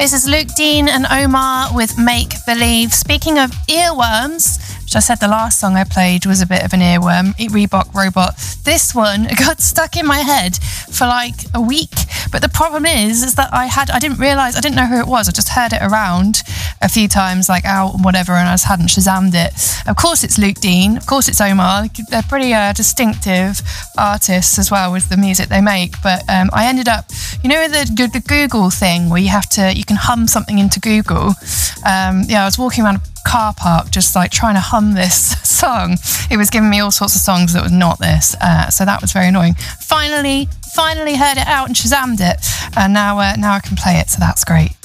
This is Luke Dean and Omar with Make Believe. Speaking of earworms, which I said the last song I played was a bit of an earworm, Reebok Robot. This one got stuck in my head for like a week. But the problem is that I didn't realise, I didn't know who it was. I just heard it around a few times, like out and whatever, and I just hadn't Shazammed it. Of course it's Luke Dean, of course it's Omar. They're pretty distinctive artists as well with the music they make. But I ended up, you know, the Google thing where you can hum something into Google. I was walking around a car park just like trying to hum this song. It was giving me all sorts of songs that was not this, so that was very annoying. Finally heard it out and Shazammed it, and now I can play it, so that's great.